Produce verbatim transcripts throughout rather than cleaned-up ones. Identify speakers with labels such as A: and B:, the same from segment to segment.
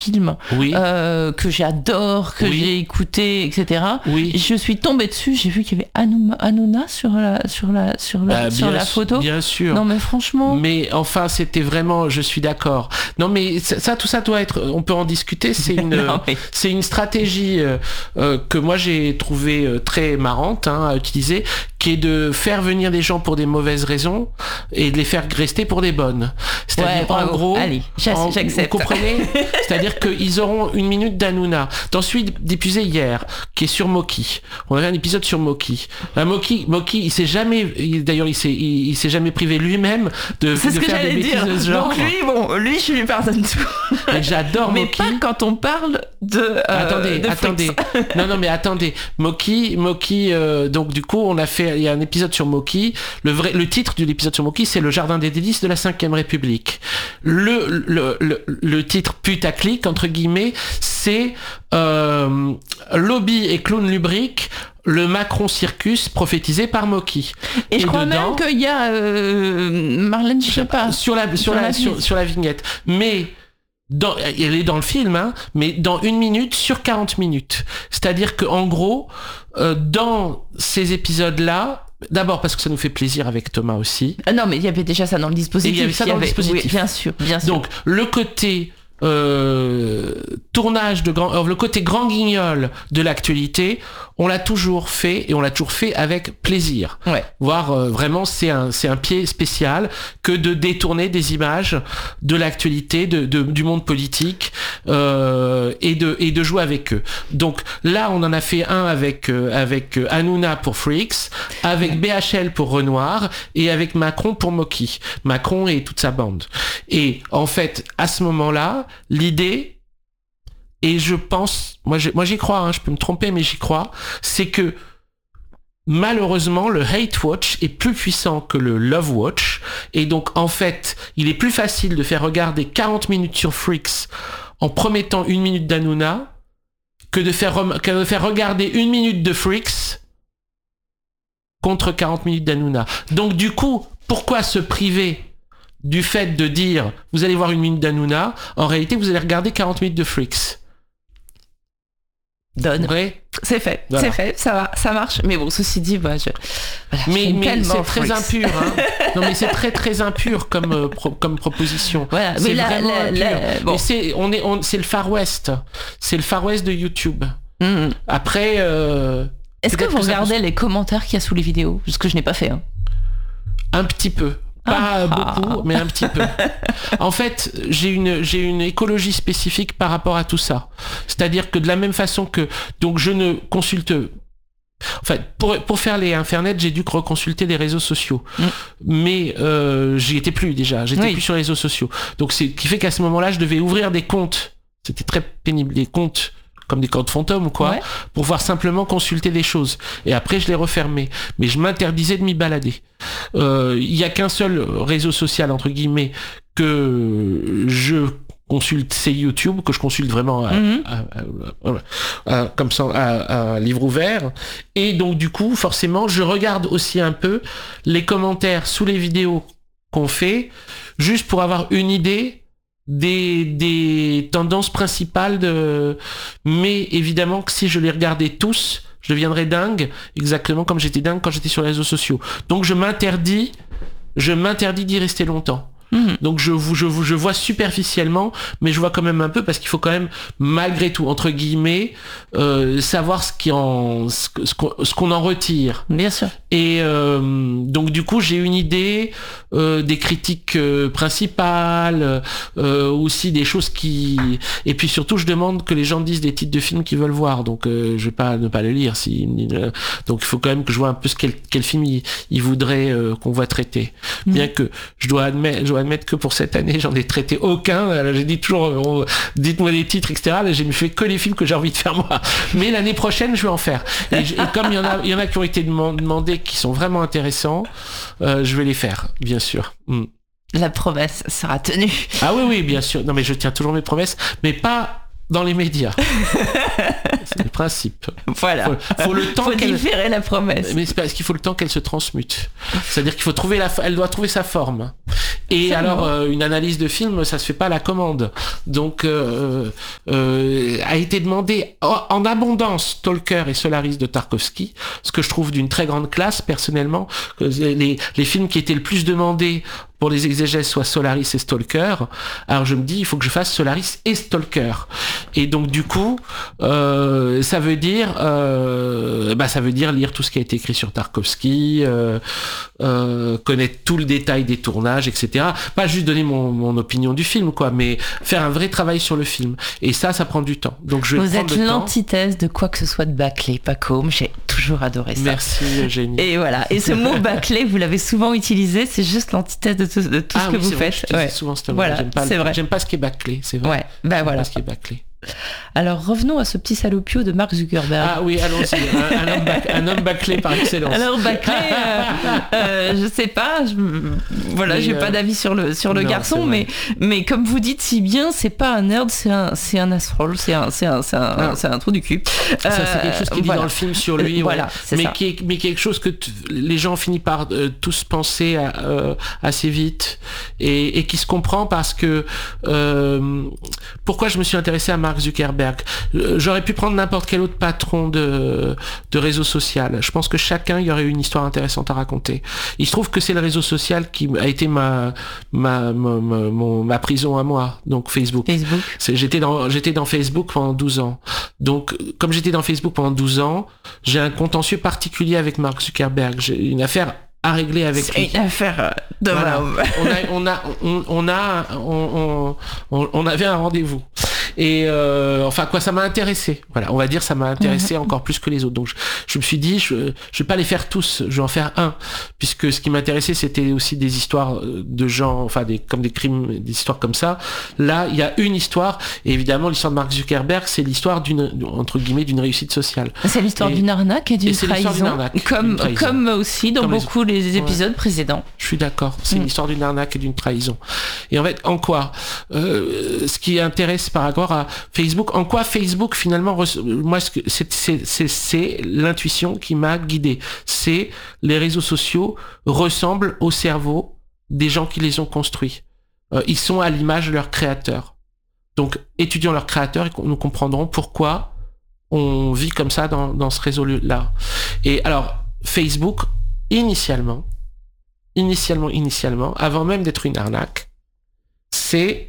A: film
B: oui.
A: euh, que j'adore, que
B: oui.
A: j'ai écouté, et cetera.
B: Oui.
A: Je suis tombée dessus, j'ai vu qu'il y avait Hanouna, Hanouna sur la sur la sur la,
B: bah,
A: sur la
B: su-
A: photo.
B: Bien sûr.
A: Non mais franchement.
B: Mais enfin, c'était vraiment, je suis d'accord. Non mais ça, ça tout ça doit être, on peut en discuter. C'est une,
A: non, mais...
B: c'est une stratégie euh, euh, que moi j'ai trouvé euh, très marrante hein, à utiliser, qui est de faire venir des gens pour des mauvaises raisons et de les faire rester pour des bonnes. C'est-à-dire
A: ouais,
B: en gros,
A: allez,
B: en,
A: j'accepte.
B: Vous comprenez? C'est-à-dire qu'ils auront une minute d'Hanouna. Dans celui diffusé hier, qui est sur Moki. On avait un épisode sur Moki. Un Moki, Moki, il s'est jamais, il, d'ailleurs, il s'est, il, il s'est jamais privé lui-même de, de
A: C'est ce que
B: faire des bêtises
A: dire.
B: de ce genre.
A: Donc lui, bon, lui, je lui pardonne tout.
B: Mais j'adore
A: mais
B: Moki.
A: Mais pas quand on parle de. Euh,
B: attendez,
A: de
B: attendez. non, non, mais attendez. Moki, Moki. Euh, donc du coup, on a fait. Il y a un épisode sur Moki. Le vrai, le titre de l'épisode sur Moki, c'est Le Jardin des délices de la cinquième République. Le, le, le, le titre putaclic entre guillemets, c'est euh, Lobby et Clown Lubrique. Le Macron Circus prophétisé par Moki.
A: Et, et je crois
B: dedans,
A: même qu'il y a euh, Marlène, je sais pas.
B: Sur la, sur, sur, la, la sur, sur la vignette. Mais, dans, elle est dans le film, hein, mais dans une minute sur quarante minutes. C'est-à-dire qu'en gros, euh, dans ces épisodes-là, d'abord parce que ça nous fait plaisir avec Thomas aussi.
A: Ah non, mais il y avait déjà ça dans le dispositif.
B: Et il y avait ça dans
A: avait,
B: le dispositif.
A: Oui, bien sûr, bien sûr.
B: Donc, le côté... Euh, tournage de grand, euh, le côté grand guignol de l'actualité, on l'a toujours fait et on l'a toujours fait avec plaisir.
A: Ouais.
B: Voire euh, vraiment c'est un c'est un pied spécial que de détourner des images de l'actualité, de, de du monde politique euh, et de et de jouer avec eux. Donc là on en a fait un avec euh, avec euh, Hanouna pour Freaks, avec B H L pour Renoir et avec Macron pour Moki. Macron et toute sa bande. Et en fait à ce moment-là l'idée, et je pense, moi, moi j'y crois, hein, je peux me tromper, mais j'y crois, c'est que malheureusement le hate watch est plus puissant que le love watch, et donc en fait il est plus facile de faire regarder quarante minutes sur Freaks en promettant une minute d'Hanouna que de faire, rem- que de faire regarder une minute de Freaks contre quarante minutes d'Hanouna. Donc du coup, pourquoi se priver du fait de dire vous allez voir une minute d'Hanouna, en réalité vous allez regarder quarante minutes de Freaks.
A: Donne.
B: Ouais.
A: C'est fait,
B: voilà.
A: c'est fait, ça va, ça marche. Mais bon, ceci dit, bah, je, voilà,
B: mais, mais c'est très
A: Freaks.
B: impur. Hein. Non, mais c'est très très impur comme euh, pro, comme proposition.
A: Voilà,
B: c'est
A: mais la,
B: vraiment
A: la,
B: impur.
A: la, bon.
B: Mais c'est on est on, c'est le Far West. C'est le Far West de YouTube.
A: Mmh.
B: Après. Euh,
A: Est-ce que vous
B: que
A: regardez
B: ça...
A: les commentaires qu'il y a sous les vidéos? Ce que je n'ai pas fait. Hein.
B: Un petit peu. Pas
A: ah.
B: beaucoup, mais un petit peu. En fait, j'ai une, j'ai une écologie spécifique par rapport à tout ça. C'est-à-dire que de la même façon que, donc je ne consulte, enfin, pour, pour faire les Internet, j'ai dû reconsulter les réseaux sociaux. Mm. Mais, euh, j'y étais plus déjà. J'étais oui. plus sur les réseaux sociaux. Donc c'est, qui fait qu'à ce moment-là, je devais ouvrir des comptes. C'était très pénible, des comptes comme des comptes fantômes ou quoi, ouais. pour pouvoir simplement consulter des choses. Et après, je les refermais. Mais je m'interdisais de m'y balader. Il euh, y a qu'un seul réseau social, entre guillemets, que je consulte, c'est YouTube, que je consulte vraiment à, mm-hmm. à, à, à, à, comme ça, à, à livre ouvert. Et donc, du coup, forcément, je regarde aussi un peu les commentaires sous les vidéos qu'on fait, juste pour avoir une idée Des, des tendances principales de... mais évidemment que si je les regardais tous, je deviendrais dingue, exactement comme j'étais dingue quand j'étais sur les réseaux sociaux. Donc je m'interdis, je m'interdis d'y rester longtemps. Mmh. Donc je, je, je vois superficiellement, mais je vois quand même un peu parce qu'il faut quand même, malgré tout, entre guillemets, euh, savoir ce, qui en, ce, ce, qu'on, ce qu'on en retire.
A: Bien sûr.
B: Et euh, donc du coup j'ai une idée euh, des critiques euh, principales, euh, aussi des choses qui... Et puis surtout je demande que les gens disent des titres de films qu'ils veulent voir, donc euh, je vais pas ne pas le lire. Si, euh, donc il faut quand même que je vois un peu ce quel, quel film ils il voudraient euh, qu'on voit traiter. Mmh. Bien que je dois admettre... Je dois admettre que pour cette année j'en ai traité aucun. Alors, j'ai dit toujours oh, dites-moi des titres, etc. Là j'ai fait que les films que j'ai envie de faire moi, mais l'année prochaine je vais en faire, et, je, et comme il y en a il y en a qui ont été demandés qui sont vraiment intéressants, euh, je vais les faire bien sûr. mm.
A: La promesse sera tenue.
B: Ah oui oui bien sûr, non mais je tiens toujours mes promesses, mais pas dans les médias. C'est le principe.
A: Voilà.
B: Faut, faut le temps
A: faut
B: qu'elle...
A: différer la promesse.
B: Mais c'est parce qu'il faut le temps qu'elle se transmute. C'est-à-dire qu'il faut trouver la, elle doit trouver sa forme. Et c'est alors euh, une analyse de film, ça se fait pas à la commande. Donc euh, euh, a été demandé en abondance Stalker et Solaris de Tarkovsky, ce que je trouve d'une très grande classe personnellement. Que les, les films qui étaient le plus demandés pour les exégèses soient Solaris et Stalker. Alors je me dis, il faut que je fasse Solaris et Stalker. Et donc du coup, euh, ça veut dire, euh, bah ça veut dire lire tout ce qui a été écrit sur Tarkovsky, euh, euh, connaître tout le détail des tournages, et cetera. Pas juste donner mon, mon opinion du film, quoi, mais faire un vrai travail sur le film. Et ça, ça prend du temps. Donc je vais
A: Vous êtes l'antithèse de quoi que ce soit de bâclé, Paco. J'ai toujours adoré ça.
B: Merci, Eugénie.
A: Et voilà. Et ce mot bâclé, vous l'avez souvent utilisé. C'est juste l'antithèse de tout, de tout
B: ah,
A: ce que
B: oui,
A: vous
B: vrai,
A: faites.
B: Je
A: ouais.
B: souvent ce
A: Voilà,
B: j'aime pas,
A: c'est
B: le,
A: vrai.
B: J'aime pas ce qui est bâclé, c'est vrai.
A: Ouais, ben
B: j'aime
A: voilà.
B: pas ce qui est bâclé.
A: Alors revenons à ce petit salopio de Mark Zuckerberg.
B: Ah oui, allons-y. Un, un, homme, bac, un homme bâclé par excellence.
A: Alors bâclé, euh, euh, je sais pas. Je, voilà, mais j'ai euh, pas d'avis sur le sur le non, garçon, mais mais comme vous dites si bien, c'est pas un nerd, c'est un c'est un asshole, c'est un c'est un c'est un, ah. c'est un trou du cul.
B: Ça, c'est quelque chose qu'il dit voilà. dans le film sur lui, ouais.
A: voilà, c'est
B: mais
A: ça.
B: qui est, mais quelque chose que t- les gens finissent par euh, tous penser à, euh, assez vite et, et qui se comprend parce que euh, pourquoi je me suis intéressé à Mark Zuckerberg. J'aurais pu prendre n'importe quel autre patron de, de réseau social. Je pense que chacun, il y aurait une histoire intéressante à raconter. Il se trouve que c'est le réseau social qui a été ma, ma, ma, ma, mon, ma prison à moi. Donc Facebook.
A: Facebook.
B: C'est, j'étais dans, j'étais dans Facebook pendant douze ans. Donc, comme j'étais dans Facebook pendant douze ans, j'ai un contentieux particulier avec Mark Zuckerberg. J'ai une affaire à régler avec
A: c'est
B: lui.
A: une affaire de
B: voilà. on a on a on, on a on, on, on avait un rendez-vous et euh, enfin quoi ça m'a intéressé, voilà, on va dire ça m'a intéressé mmh. encore plus que les autres. Donc je, je me suis dit je je vais pas les faire tous, je vais en faire un, puisque ce qui m'intéressait c'était aussi des histoires de gens, enfin des comme des crimes, des histoires comme ça. Là il y a une histoire, et évidemment l'histoire de Mark Zuckerberg c'est l'histoire d'une entre guillemets d'une réussite sociale.
A: C'est l'histoire et, d'une arnaque et d'une et trahison, d'une arnaque, comme trahison. Comme aussi dans comme beaucoup les... les épisodes ouais. précédents.
B: Je suis d'accord, c'est mmh. l'histoire d'une arnaque et d'une trahison. Et en fait, en quoi euh, ce qui intéresse par rapport à Facebook, en quoi Facebook finalement, moi c'est, c'est, c'est, c'est l'intuition qui m'a guidé. C'est les réseaux sociaux ressemblent au cerveau des gens qui les ont construits. Euh, ils sont à l'image de leurs créateurs. Donc étudions leurs créateurs et nous comprendrons pourquoi on vit comme ça dans, dans ce réseau-là. Et alors, Facebook, initialement, initialement, initialement, avant même d'être une arnaque, c'est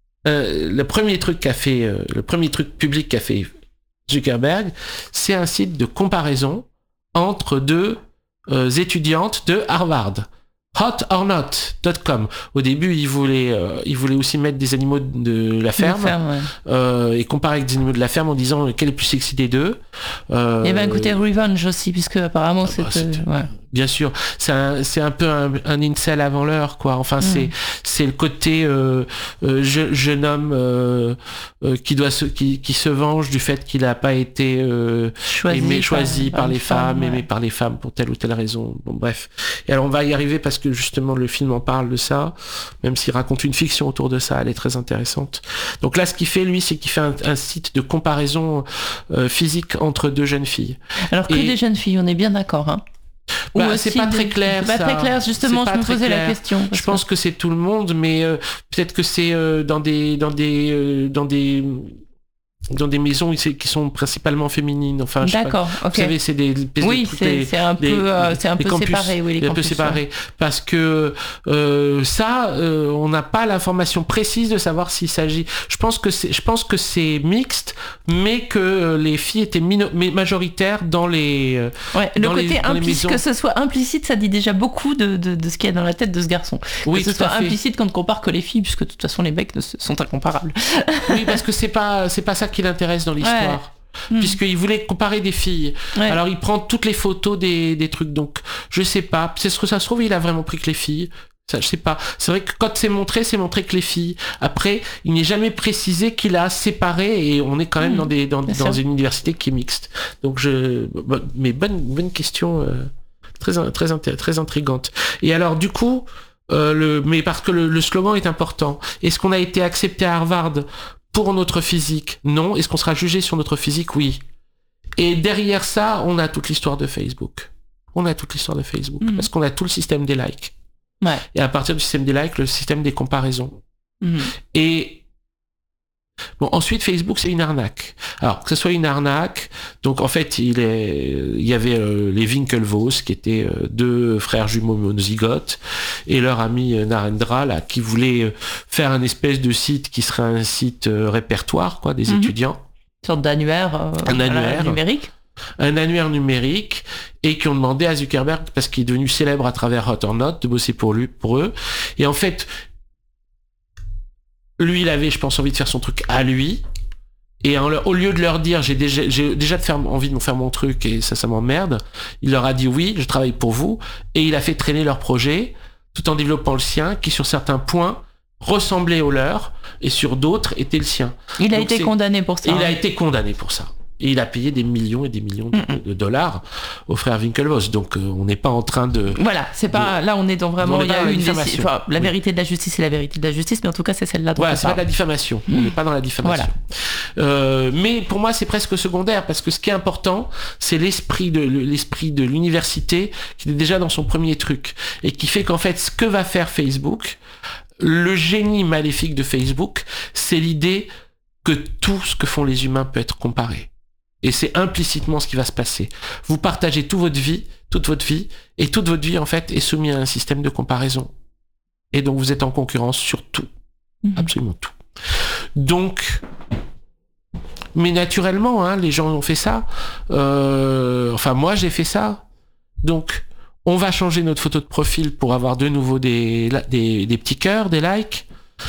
B: euh, le premier truc qu'a fait, euh, le premier truc public qu'a fait Zuckerberg, c'est un site de comparaison entre deux euh, étudiantes de Harvard. hot or not dot com. Au début, ils voulaient, euh, ils voulaient aussi mettre des animaux de la ferme,
A: ferme ouais.
B: euh, et comparer avec des animaux de la ferme en disant quel est le plus sexy des deux. Euh,
A: et ben écoutez, Revenge aussi, puisque apparemment
B: ah bah,
A: c'est,
B: c'est
A: ouais.
B: Bien sûr, c'est un, c'est un peu un, un incel avant l'heure, quoi. Enfin, mmh. c'est, c'est le côté euh, euh, je, jeune homme euh, euh, qui doit se, qui, qui se venge du fait qu'il n'a pas été euh, choisi, aimé, par, choisi par, par les femmes, femmes ouais. aimé par les femmes pour telle ou telle raison. Bon, bref. Et alors, on va y arriver parce que justement le film en parle de ça, même s'il raconte une fiction autour de ça, elle est très intéressante. Donc là, ce qu'il fait, lui, c'est qu'il fait un, un site de comparaison euh, physique entre deux jeunes filles.
A: Alors que Et... des jeunes filles, on est bien d'accord, hein.
B: Bah, c'est pas des... très clair.
A: C'est pas
B: ça.
A: très clair, justement, je me posais clair. la question.
B: Je pense que... que c'est tout le monde, mais euh, peut-être que c'est euh, dans des dans des euh, dans des dans des maisons qui sont principalement féminines. Enfin, je
A: d'accord.
B: Sais pas.
A: Okay.
B: Vous savez, c'est des
A: oui, c'est,
B: des,
A: c'est un
B: des,
A: peu euh, c'est un peu
B: campus,
A: séparé, oui, les
B: un
A: campus,
B: peu séparé,
A: ouais.
B: Parce que euh, ça, euh, on n'a pas l'information précise de savoir s'il s'agit. Je pense que c'est, je pense que c'est mixte, mais que les filles étaient mino- majoritaires dans les.
A: Ouais, le
B: dans
A: côté
B: les,
A: implicite, que ce soit implicite, ça dit déjà beaucoup de, de, de ce qu'il y a dans la tête de ce garçon.
B: Oui,
A: que ce soit implicite quand on compare que les filles, puisque de toute façon les mecs sont incomparables.
B: Oui, parce que c'est pas c'est pas ça qui l'intéresse dans l'histoire. Ouais. Mmh. Puisqu'il voulait comparer des filles. Ouais. Alors il prend toutes les photos des, des trucs. Donc je sais pas. C'est ce que ça se trouve, il a vraiment pris que les filles. Ça, je sais pas. C'est vrai que quand c'est montré, c'est montré que les filles. Après, il n'est jamais précisé qu'il a séparé, et on est quand même mmh. dans des dans, dans une université qui est mixte. Donc je. Mais bonne bonne question, euh, très très très intrigante. Et alors du coup. Euh, le, mais parce que le, le slogan est important. Est-ce qu'on a été accepté à Harvard pour notre physique? Non. Est-ce qu'on sera jugé sur notre physique? Oui. Et derrière ça, on a toute l'histoire de Facebook. On a toute l'histoire de Facebook. Mmh. Parce qu'on a tout le système des likes.
A: Ouais.
B: Et à partir du système des likes, le système des comparaisons. Mmh. Et bon, ensuite, Facebook, c'est une arnaque. Alors, que ce soit une arnaque, donc en fait, il, est, il y avait euh, les Winklevoss, qui étaient euh, deux frères jumeaux monozygotes, et leur ami euh, Narendra, là, qui voulait euh, faire un espèce de site qui serait un site euh, répertoire, quoi, des mmh. étudiants.
A: Une sorte d'annuaire, euh,
B: un annuaire
A: numérique.
B: Un annuaire numérique, et qui ont demandé à Zuckerberg, parce qu'il est devenu célèbre à travers Hot or Not, de bosser pour lui, pour eux. Et en fait, lui, il avait, je pense, envie de faire son truc à lui. Et en, au lieu de leur dire, j'ai déjà, j'ai déjà de faire, envie de me faire mon truc et ça, ça m'emmerde, il leur a dit oui, je travaille pour vous. Et il a fait traîner leur projet, tout en développant le sien, qui sur certains points ressemblait au leur, et sur d'autres était le sien.
A: Il a Donc été condamné pour ça.
B: Il a été condamné pour ça. Et il a payé des millions et des millions de, de, de dollars aux frères Winklevoss. Donc euh, on n'est pas en train de...
A: Voilà, c'est pas... De, là on est dans vraiment... Il y a une diffamation. Enfin, la vérité de la justice, c'est la vérité de la justice, mais en tout cas c'est celle-là dont
B: voilà,
A: on
B: c'est
A: parle.
B: pas de la diffamation. Mmh. On n'est pas dans la diffamation. Voilà. Euh, mais pour moi c'est presque secondaire, parce que ce qui est important, c'est l'esprit de, l'esprit de l'université qui est déjà dans son premier truc. Et qui fait qu'en fait, ce que va faire Facebook, le génie maléfique de Facebook, c'est l'idée que tout ce que font les humains peut être comparé. Et c'est implicitement ce qui va se passer. Vous partagez toute votre vie, toute votre vie, et toute votre vie, en fait, est soumise à un système de comparaison. Et donc, vous êtes en concurrence sur tout. Mmh. Absolument tout. Donc, mais naturellement, hein, les gens ont fait ça. Euh, enfin, moi, j'ai fait ça. Donc, on va changer notre photo de profil pour avoir de nouveau des, des, des petits cœurs, des likes.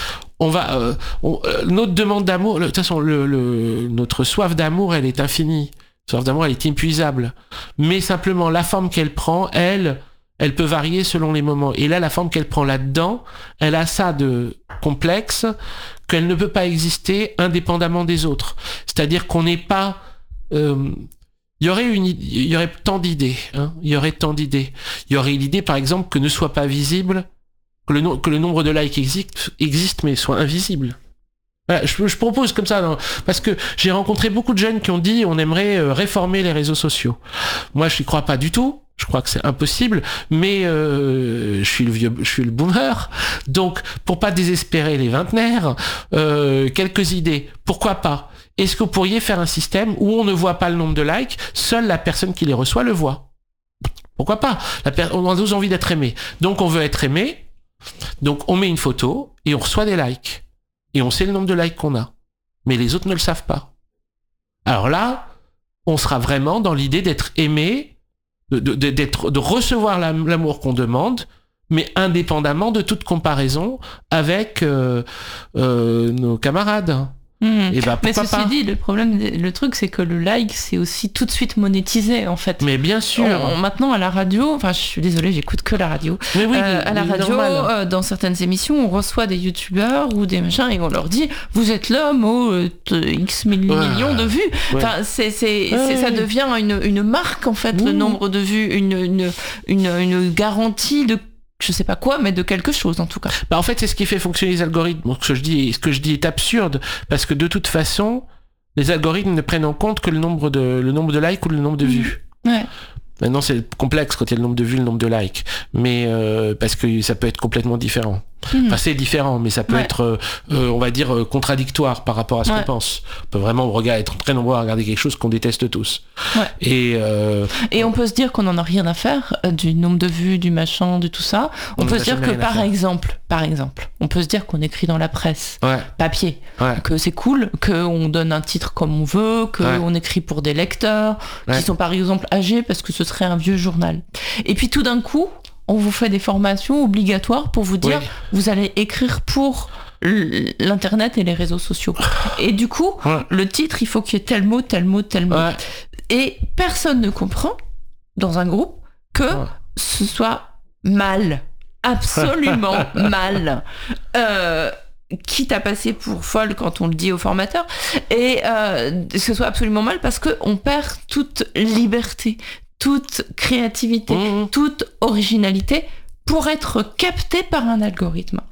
B: On va, euh, on, euh, notre demande d'amour, de toute façon, le, le, notre soif d'amour, elle est infinie. Soif d'amour, elle est inépuisable. Mais simplement, la forme qu'elle prend, elle, elle peut varier selon les moments. Et là, la forme qu'elle prend là-dedans, elle a ça de complexe qu'elle ne peut pas exister indépendamment des autres. C'est-à-dire qu'on n'est pas... Euh, il y aurait une, il y aurait tant d'idées. Hein, il y aurait tant d'idées. Il y aurait l'idée, par exemple, que ne soit pas visible... Que le, no- que le nombre de likes existe, existe mais soit invisible. Voilà, je, je propose comme ça, non, parce que j'ai rencontré beaucoup de jeunes qui ont dit on aimerait euh, réformer les réseaux sociaux. Moi, je n'y crois pas du tout. Je crois que c'est impossible, mais euh, je suis le vieux, je suis le boomer. Donc, pour pas désespérer les vingtenaires, euh, quelques idées. Pourquoi pas? Est-ce que vous pourriez faire un système où on ne voit pas le nombre de likes, seule la personne qui les reçoit le voit? Pourquoi pas? La per- On a tous envie d'être aimé. Donc, on veut être aimé. Donc on met une photo et on reçoit des likes. Et on sait le nombre de likes qu'on a. Mais les autres ne le savent pas. Alors là, on sera vraiment dans l'idée d'être aimé, de, de, d'être, de recevoir l'amour qu'on demande, mais indépendamment de toute comparaison avec euh, euh, nos camarades.
A: Mmh. Et bah, mais ceci pas. dit, le problème, le truc, c'est que le like, c'est aussi tout de suite monétisé, en fait.
B: Mais bien sûr.
A: On, maintenant, à la radio, enfin, je suis désolée, j'écoute que la radio.
B: Mais oui,
A: euh, à la radio, euh, dans certaines émissions, on reçoit des youtubeurs ou des machins et on leur dit, vous êtes l'homme aux euh, X mille ouais. millions de vues. Ouais. Enfin, c'est, c'est, ouais. c'est, ça devient une, une marque, en fait, mmh. le nombre de vues, une, une, une, une garantie de je sais pas quoi, mais de quelque chose en tout cas.
B: Bah en fait, c'est ce qui fait fonctionner les algorithmes. Donc, ce que je dis, ce que je dis est absurde parce que de toute façon, les algorithmes ne prennent en compte que le nombre de le nombre de likes ou le nombre de vues.
A: Ouais.
B: Maintenant, c'est complexe quand il y a le nombre de vues, le nombre de likes, mais euh, parce que ça peut être complètement différent. Mmh. Enfin, c'est différent, mais ça peut ouais. être, euh, on va dire, euh, contradictoire par rapport à ce ouais. qu'on pense. On peut vraiment regarder, être très nombreux à regarder quelque chose qu'on déteste tous.
A: Ouais.
B: Et, euh,
A: et on peut se dire qu'on n'en a rien à faire euh, du nombre de vues, du machin, de tout ça. On, on peut se dire que, par exemple, par exemple, on peut se dire qu'on écrit dans la presse,
B: ouais.
A: papier,
B: ouais.
A: que c'est cool, qu'on donne un titre comme on veut, qu'on
B: ouais.
A: écrit pour des lecteurs,
B: ouais.
A: qui sont par exemple âgés, parce que ce serait un vieux journal. Et puis tout d'un coup, on vous fait des formations obligatoires pour vous dire, oui. vous allez écrire pour l'internet et les réseaux sociaux. Et du coup,
B: ouais.
A: le titre, il faut qu'il y ait tel mot, tel mot, tel mot.
B: Ouais.
A: Et personne ne comprend, dans un groupe, que ouais. ce soit mal. Absolument mal. Euh, quitte à passer pour folle quand on le dit au formateur, et euh, que ce soit absolument mal parce qu'on perd toute liberté, toute créativité, mmh. toute originalité pour être capté par un algorithme.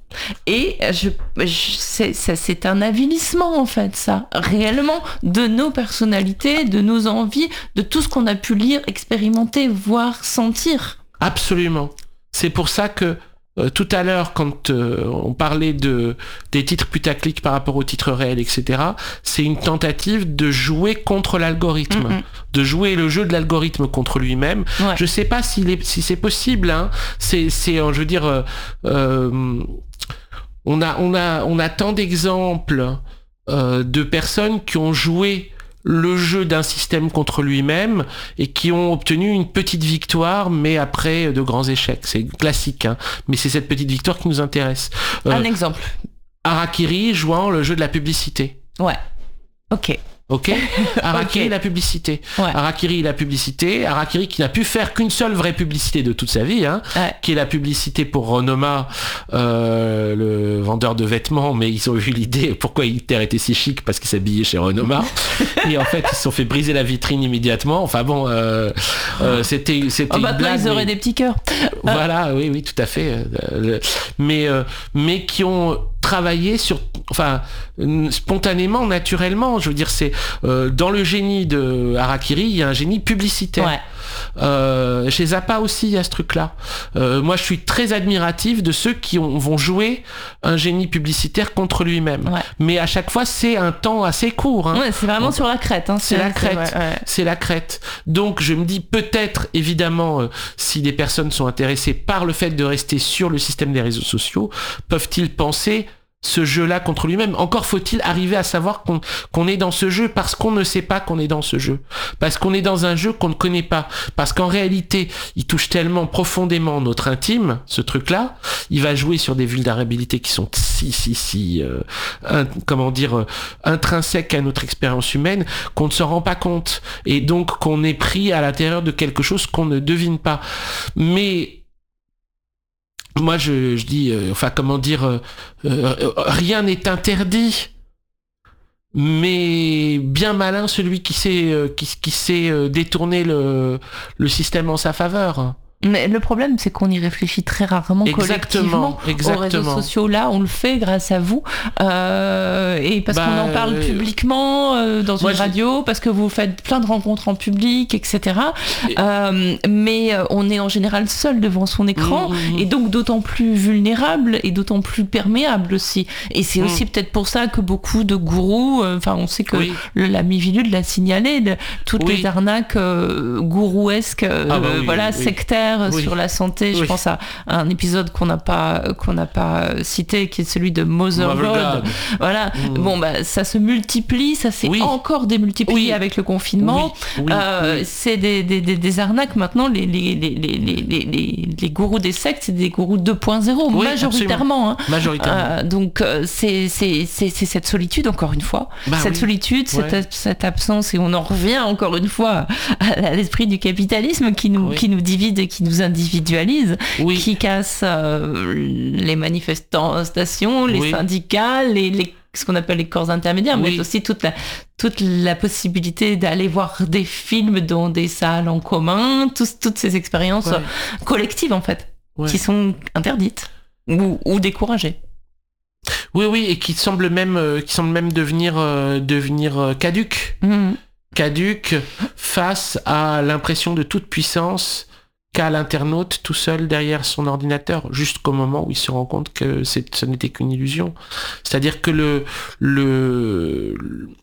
A: Et je, je, c'est, c'est, c'est un avilissement, en fait, ça, réellement, de nos personnalités, de nos envies, de tout ce qu'on a pu lire, expérimenter, voir, sentir.
B: Absolument. C'est pour ça que euh, tout à l'heure, quand euh, on parlait de, des titres putaclic par rapport aux titres réels, et cetera, c'est une tentative de jouer contre l'algorithme, mm-hmm. de jouer le jeu de l'algorithme contre lui-même. Ouais. Je sais pas s'il est, si c'est possible. Hein. C'est, c'est, je veux dire... Euh, euh, On a, on a, on a tant d'exemples euh, de personnes qui ont joué le jeu d'un système contre lui-même et qui ont obtenu une petite victoire, mais après de grands échecs. C'est classique, hein, mais c'est cette petite victoire qui nous intéresse.
A: Euh, Un exemple.
B: Harakiri jouant le jeu de la publicité.
A: Ouais. Ok.
B: Ok. Harakiri, okay. La publicité. Ouais. Harakiri, la publicité. Harakiri qui n'a pu faire qu'une seule vraie publicité de toute sa vie, hein, ouais. qui est la publicité pour Ronoma, euh, le vendeur de vêtements, mais ils ont eu l'idée pourquoi Hitler était si chic parce qu'il s'habillait chez Ronoma. Et en fait, ils se sont fait briser la vitrine immédiatement. Enfin bon, euh, euh, c'était, c'était
A: oh,
B: une
A: maintenant
B: blague.
A: Ils auraient mais... des petits cœurs.
B: Voilà, oui, oui, tout à fait. Mais, euh, mais qui ont travaillé sur, enfin, spontanément, naturellement. Je veux dire, c'est euh, dans le génie de Harakiri, il y a un génie publicitaire.
A: Ouais.
B: Euh, chez Zappa aussi, il y a ce truc-là. Euh, moi, je suis très admiratif de ceux qui ont, vont jouer un génie publicitaire contre lui-même. Ouais. Mais à chaque fois, c'est un temps assez court. Hein.
A: Ouais, c'est vraiment Donc, sur la crête. Hein.
B: C'est, c'est la crête. C'est, ouais, ouais. c'est la crête. Donc, je me dis peut-être, évidemment, euh, si des personnes sont intéressées par le fait de rester sur le système des réseaux sociaux, peuvent-ils penser ce jeu-là contre lui-même. Encore faut-il arriver à savoir qu'on, qu'on est dans ce jeu parce qu'on ne sait pas qu'on est dans ce jeu. Parce qu'on est dans un jeu qu'on ne connaît pas. Parce qu'en réalité, il touche tellement profondément notre intime, ce truc-là. Il va jouer sur des vulnérabilités qui sont si, si, si, euh, un, comment dire, euh, intrinsèques à notre expérience humaine, qu'on ne se rend pas compte. Et donc, qu'on est pris à l'intérieur de quelque chose qu'on ne devine pas. Mais moi, je, je dis, euh, enfin, comment dire, euh, euh, rien n'est interdit, mais bien malin celui qui sait, euh, qui, qui sait euh, détourner le, le système en sa faveur.
A: Mais le problème, c'est qu'on y réfléchit très rarement
B: exactement,
A: collectivement.
B: Exactement.
A: Aux réseaux sociaux, là, on le fait grâce à vous. Euh, et parce bah, qu'on en parle publiquement euh, dans une radio, je... parce que vous faites plein de rencontres en public, et cetera. Et... Euh, mais on est en général seul devant son écran, mmh. et donc d'autant plus vulnérable et d'autant plus perméable aussi. Et c'est mmh. aussi peut-être pour ça que beaucoup de gourous, enfin, euh, on sait que oui. le, la Mivilude l'a signalé, de, toutes oui. les arnaques euh, gourouesques, euh, ah bah oui, voilà, oui. sectaires, Oui. sur la santé. Je oui. pense à un épisode qu'on n'a pas qu'on n'a pas cité, qui est celui de Mother God. Voilà. Mmh. Bon, bah ça se multiplie, ça s'est oui. encore démultiplié oui. avec le confinement. Oui. Oui. Euh, oui. C'est des, des, des, des arnaques maintenant. Les les les les les les, les gourous des sectes, c'est des gourous deux point zéro oui, majoritairement. Hein.
B: Majoritairement.
A: Euh, donc c'est c'est c'est c'est cette solitude encore une fois. Bah cette oui. solitude, ouais. cette cette absence, et on en revient encore une fois à l'esprit du capitalisme qui nous oui. qui nous divise et qui nous individualise, oui. qui casse euh, les manifestations, les oui. syndicats, les, les, ce qu'on appelle les corps intermédiaires, oui. mais aussi toute la, toute la possibilité d'aller voir des films dans des salles en commun, tous, toutes ces expériences ouais. collectives en fait, ouais. qui sont interdites ou, ou découragées.
B: Oui, oui, et qui semblent même, euh, qui semblent même devenir, euh, devenir euh, caduques. Mmh. Caduques face à l'impression de toute puissance qu'a l'internaute tout seul derrière son ordinateur, jusqu'au moment où il se rend compte que c'est, ce n'était qu'une illusion. C'est-à-dire que le, le,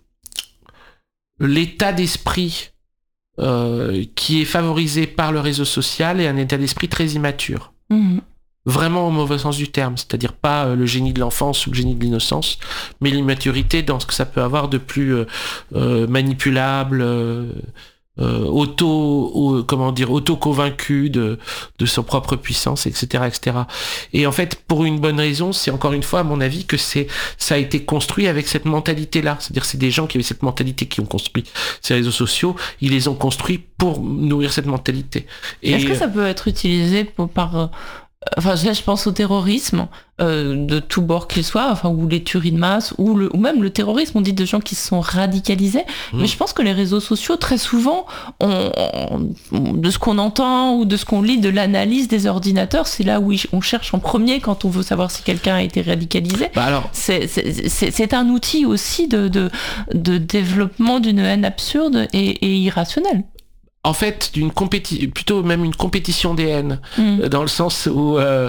B: l'état d'esprit euh, qui est favorisé par le réseau social est un état d'esprit très immature. Mmh. Vraiment au mauvais sens du terme, c'est-à-dire pas euh, le génie de l'enfance ou le génie de l'innocence, mais l'immaturité dans ce que ça peut avoir de plus euh, euh, manipulable, euh, Euh, auto, au, comment dire, auto-convaincu de, de son propre puissance, et cetera, et cetera. Et en fait, pour une bonne raison, c'est encore une fois, à mon avis, que c'est, ça a été construit avec cette mentalité-là. C'est-à-dire, c'est des gens qui avaient cette mentalité qui ont construit ces réseaux sociaux. Ils les ont construits pour nourrir cette mentalité. Et
A: est-ce que ça peut être utilisé pour, par Enfin, là, je pense au terrorisme, euh, de tout bord qu'il soit, enfin, ou les tueries de masse, ou, le, ou même le terrorisme, on dit de gens qui se sont radicalisés. Mmh. Mais je pense que les réseaux sociaux, très souvent, on, on, de ce qu'on entend ou de ce qu'on lit, de l'analyse des ordinateurs, c'est là où on cherche en premier quand on veut savoir si quelqu'un a été radicalisé.
B: Bah alors...
A: c'est, c'est, c'est, c'est un outil aussi de, de, de développement d'une haine absurde et, et irrationnelle.
B: En fait, d'une compétition, plutôt même une compétition des haines, mmh. dans le sens où euh,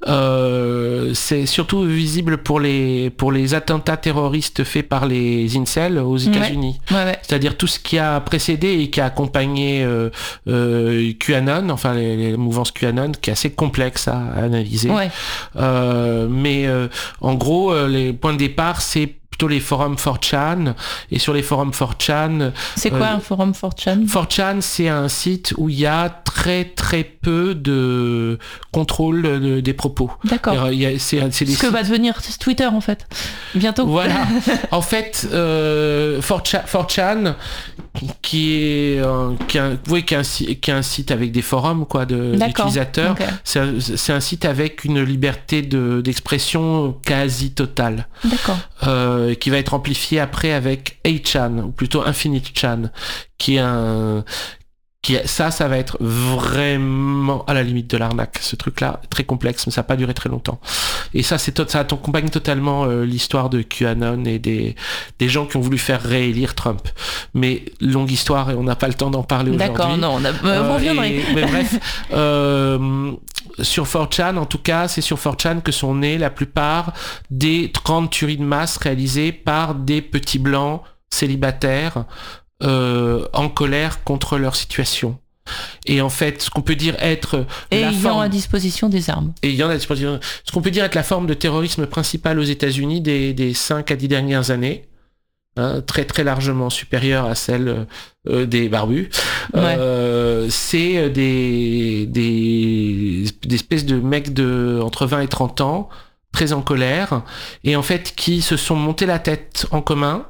B: euh, c'est surtout visible pour les pour les attentats terroristes faits par les incels aux États-Unis.
A: Ouais. Ouais, ouais.
B: C'est-à-dire tout ce qui a précédé et qui a accompagné euh, euh, QAnon, enfin les, les mouvances QAnon, qui est assez complexe à analyser.
A: Ouais.
B: Euh, mais euh, en gros, euh, les points de départ, c'est plutôt les forums four chan, et sur les forums four chan...
A: C'est quoi euh, un forum four chan ?
B: four chan, c'est un site où il y a très très peu de contrôle de, des propos.
A: D'accord.
B: Il y a, c'est, c'est
A: Ce que
B: sites...
A: va devenir Twitter en fait, bientôt.
B: Voilà. En fait, euh, four chan, qui est, euh, qui, est un, oui, qui, est un, qui est un site avec des forums quoi, de, d'utilisateurs, okay. c'est, un, c'est un site avec une liberté de, d'expression quasi totale.
A: D'accord.
B: Euh, qui va être amplifié après avec eight chan, ou plutôt Infinite Chan, qui est un... Qui est, ça, ça va être vraiment à la limite de l'arnaque, ce truc-là, très complexe, mais ça n'a pas duré très longtemps. Et ça, c'est, ça accompagne totalement euh, l'histoire de QAnon et des, des gens qui ont voulu faire réélire Trump. Mais longue histoire, et on n'a pas le temps d'en parler
A: D'accord,
B: aujourd'hui.
A: D'accord, non, on, a... euh, on reviendrait.
B: Et, mais bref, euh, sur four chan, en tout cas, c'est sur four chan que sont nées la plupart des grandes tueries de masse réalisées par des petits blancs célibataires Euh, en colère contre leur situation. Et en fait, ce qu'on peut dire être
A: et
B: la
A: ayant
B: forme...
A: à disposition des armes.
B: Et ayant à disposition... Ce qu'on peut dire être la forme de terrorisme principale aux États-Unis des, des cinq à dix dernières années, hein, très très largement supérieure à celle euh, des barbus. Ouais. Euh, c'est des, des, des espèces de mecs de entre vingt et trente ans, très en colère, et en fait qui se sont montés la tête en commun,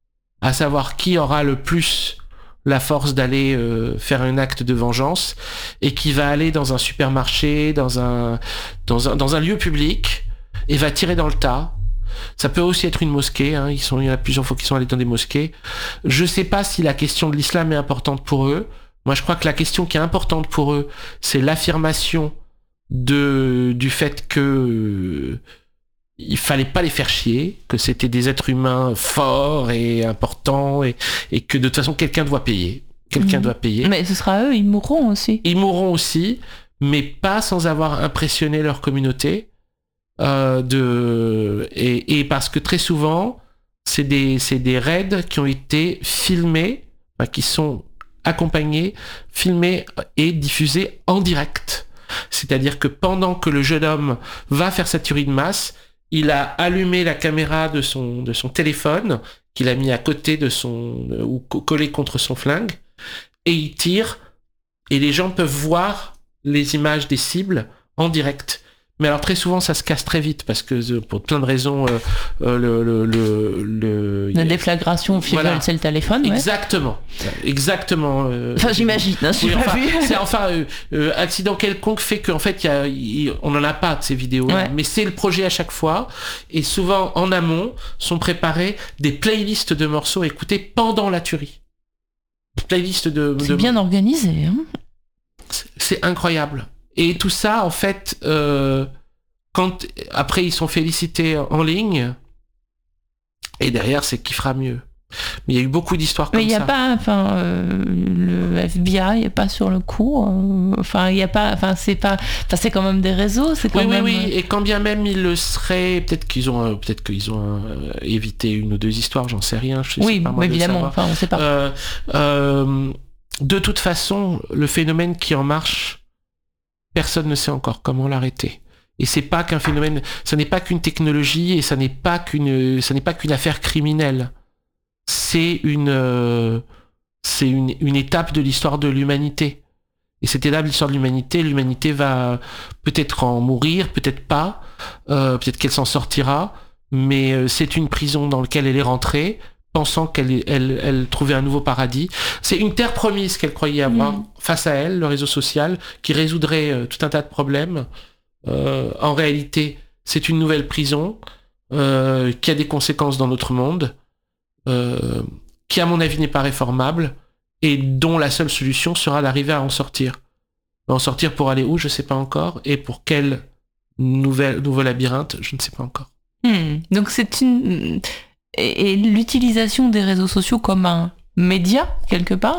B: à savoir qui aura le plus la force d'aller euh, faire un acte de vengeance, et qui va aller dans un supermarché, dans un, dans un, dans un lieu public, et va tirer dans le tas. Ça peut aussi être une mosquée, hein. Ils sont, il y en a plusieurs fois qu'ils sont allés dans des mosquées. Je sais pas si la question de l'islam est importante pour eux. Moi, je crois que la question qui est importante pour eux, c'est l'affirmation de, du fait que euh, il fallait pas les faire chier, que c'était des êtres humains forts et importants, et, et que de toute façon quelqu'un doit payer. Quelqu'un mmh. doit payer.
A: Mais ce sera eux, ils mourront aussi.
B: Ils mourront aussi, mais pas sans avoir impressionné leur communauté. Euh, de... et, et parce que très souvent, c'est des, c'est des raids qui ont été filmés, enfin, qui sont accompagnés, filmés et diffusés en direct. C'est-à-dire que pendant que le jeune homme va faire sa tuerie de masse, il a allumé la caméra de son, de son téléphone, qu'il a mis à côté de son, ou collé contre son flingue, et il tire, et les gens peuvent voir les images des cibles en direct. Mais alors très souvent ça se casse très vite parce que pour plein de raisons euh, euh, le, le, le, le
A: la déflagration au final voilà. C'est le téléphone. Ouais.
B: Exactement, exactement. Euh,
A: enfin j'imagine. Hein,
B: oui,
A: pas
B: enfin,
A: vu.
B: C'est enfin euh, euh, accident quelconque fait qu'en fait y a, y, on n'en a pas de ces vidéos, ouais. Mais c'est le projet à chaque fois et souvent en amont sont préparées des playlists de morceaux écoutés pendant la tuerie. Playlists de.
A: C'est
B: de...
A: bien organisé. Hein.
B: C'est, c'est incroyable. Et tout ça, en fait, euh, quand après ils sont félicités en ligne, et derrière c'est qui fera mieux. Mais il y a eu beaucoup d'histoires comme ça.
A: Mais il n'y a pas, enfin, euh, le F B I n'est pas sur le coup. Euh, enfin, il n'y a pas, enfin, c'est pas, enfin, c'est quand même des réseaux, c'est quand
B: oui,
A: même.
B: Oui, oui, et quand bien même ils le seraient, peut-être qu'ils ont, peut-être qu'ils ont euh, évité une ou deux histoires, j'en sais rien. Je sais
A: oui,
B: pas moi
A: évidemment. Enfin, on ne sait pas.
B: Euh, euh, de toute façon, le phénomène qui en marche. Personne ne sait encore comment l'arrêter. Et c'est pas qu'un phénomène, ça n'est pas qu'une technologie et ça n'est pas qu'une, ça n'est pas qu'une affaire criminelle. C'est une, euh, c'est une, une étape de l'histoire de l'humanité. Et cette étape de l'histoire de l'humanité, l'humanité va peut-être en mourir, peut-être pas, euh, peut-être qu'elle s'en sortira, mais euh, c'est une prison dans laquelle elle est rentrée, pensant qu'elle elle, elle trouvait un nouveau paradis. C'est une terre promise qu'elle croyait avoir mmh. face à elle, le réseau social, qui résoudrait euh, tout un tas de problèmes. euh, en réalité, c'est une nouvelle prison euh, qui a des conséquences dans notre monde, euh, qui à mon avis n'est pas réformable et dont la seule solution sera d'arriver à en sortir. En sortir pour aller où, je ne sais pas encore, et pour quel nouvel, nouveau labyrinthe, je ne sais pas encore.
A: Hmm. Donc c'est une... Et, et l'utilisation des réseaux sociaux comme un média, quelque part.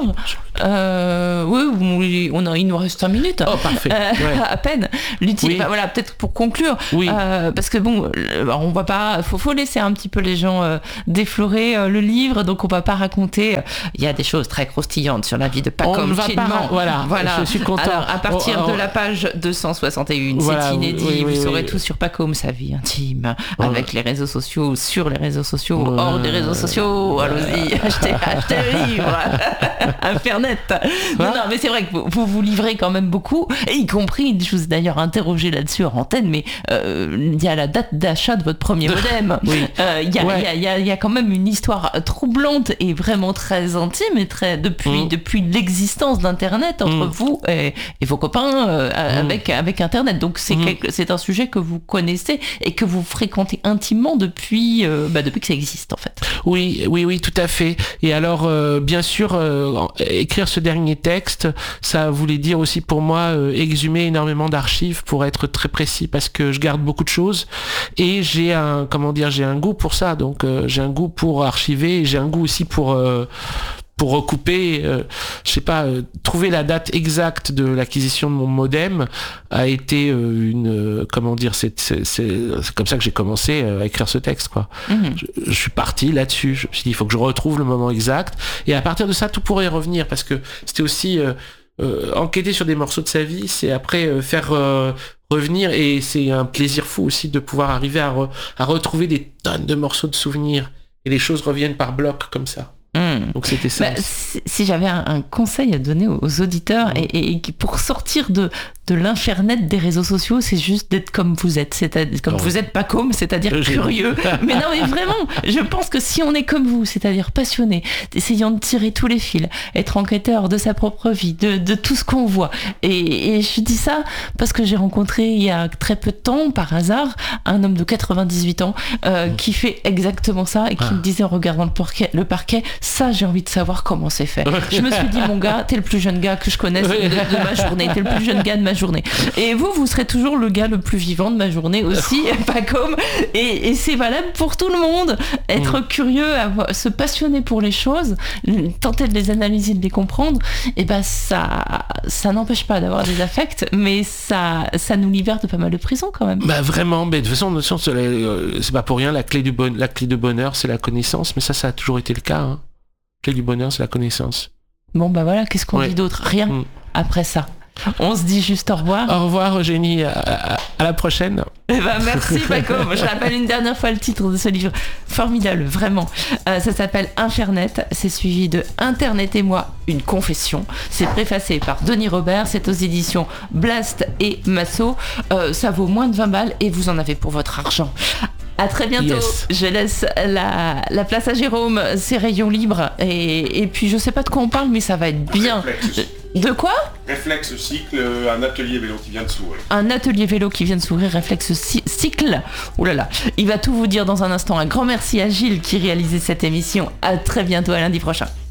A: Euh, oui, on a, il nous reste cinq minutes.
B: Oh, parfait. Euh, ouais.
A: À peine. Oui. Enfin, voilà, peut-être pour conclure.
B: Oui.
A: Euh, parce que bon, on va pas, faut, faut laisser un petit peu les gens euh, déflorer euh, le livre, donc on va pas raconter. Il y a des choses très croustillantes sur la vie de Pacôme.
B: On ne va pas. Voilà.
A: Voilà.
B: Je suis content.
A: Alors, à partir
B: oh, oh.
A: de la page deux cent soixante et un,
B: voilà,
A: c'est inédit.
B: oui, oui,
A: vous saurez
B: oui.
A: tout sur Pacôme, sa vie intime,
B: oh.
A: avec les réseaux sociaux, sur les réseaux sociaux,
B: oh.
A: hors des réseaux sociaux. Allons-y, achetez, achetez le livre. Internet. Non, non, mais c'est vrai que vous, vous vous livrez quand même beaucoup, et y compris, je vous ai d'ailleurs interrogé là-dessus en antenne, mais euh, il y a la date d'achat de votre premier modem. Il
B: oui.
A: euh, y,
B: ouais.
A: y, y, y a quand même une histoire troublante et vraiment très intime, et très, depuis, mmh. depuis l'existence d'Internet entre mmh. vous et, et vos copains euh, mmh. avec, avec Internet. Donc c'est, mmh. quelque, c'est un sujet que vous connaissez et que vous fréquentez intimement depuis, euh, bah, depuis que ça existe en fait.
B: Oui, oui, oui, tout à fait. Et alors, euh, bien sûr, euh, écrire ce dernier texte, ça voulait dire aussi pour moi euh, exhumer énormément d'archives pour être très précis, parce que je garde beaucoup de choses et j'ai un, comment dire, j'ai un goût pour ça. Donc euh, j'ai un goût pour archiver, et j'ai un goût aussi pour euh, pour recouper, euh, je sais pas, euh, trouver la date exacte de l'acquisition de mon modem a été euh, une, euh, comment dire, c'est, c'est, c'est, c'est comme ça que j'ai commencé euh, à écrire ce texte, quoi. Mmh. Je, je suis parti là-dessus, je me suis dit, il faut que je retrouve le moment exact, et à partir de ça, tout pourrait revenir, parce que c'était aussi euh, euh, enquêter sur des morceaux de sa vie, c'est après euh, faire euh, revenir, et c'est un plaisir fou aussi de pouvoir arriver à, re, à retrouver des tonnes de morceaux de souvenirs, et les choses reviennent par blocs comme ça. Mmh. Donc c'était ça.
A: Bah, si, si j'avais un, un conseil à donner aux, aux auditeurs, mmh. et, et, et pour sortir de, de l'infernet des réseaux sociaux, c'est juste d'être comme vous êtes, c'est-à-dire comme oh. vous êtes Pacôme, c'est-à-dire je curieux. Mais non, mais vraiment, je pense que si on est comme vous, c'est-à-dire passionné, essayant de tirer tous les fils, être enquêteur de sa propre vie, de, de tout ce qu'on voit. Et, et je dis ça parce que j'ai rencontré il y a très peu de temps, par hasard, un homme de quatre-vingt-dix-huit ans euh, mmh. qui fait exactement ça et qui ah. me disait en regardant le parquet, le parquet, ça j'ai envie de savoir comment c'est fait. Je me suis dit, mon gars, t'es le plus jeune gars que je connaisse de, de ma journée, t'es le plus jeune gars de ma journée. Et vous, vous serez toujours le gars le plus vivant de ma journée aussi, Pacôme. Et, et c'est valable pour tout le monde. Être mmh. curieux, avoir, se passionner pour les choses, tenter de les analyser, de les comprendre, et ben ça, ça n'empêche pas d'avoir des affects, mais ça, ça nous libère de pas mal de prison quand même.
B: Bah vraiment, mais de toute façon, c'est pas pour rien, la clé du bon, la clé de bonheur, c'est la connaissance, mais ça, ça a toujours été le cas. Hein. La clé du bonheur, c'est la connaissance.
A: Bon bah voilà, qu'est-ce qu'on
B: ouais.
A: dit d'autre ? Rien mmh. après ça. On se dit juste au revoir.
B: Au revoir Eugénie, à, à, à la prochaine.
A: Eh ben, merci Pacôme. Je rappelle une dernière fois le titre de ce livre formidable, vraiment. Euh, ça s'appelle Infernet, c'est suivi de Internet et moi, une confession. C'est préfacé par Denis Robert, c'est aux éditions Blast et Massot. Euh, ça vaut moins de vingt balles et vous en avez pour votre argent. À très bientôt. Yes. Je laisse la, la place à Jérôme, c'est rayon libre. Et, et puis je sais pas de quoi on parle, mais ça va être bien. De quoi ?
C: Réflexe Cycle, un atelier vélo qui vient de s'ouvrir.
A: Un atelier vélo qui vient de s'ouvrir, Réflexe Cycle. Ouh là là. Il va tout vous dire dans un instant. Un grand merci à Gilles qui réalisait cette émission. À très bientôt, à lundi prochain.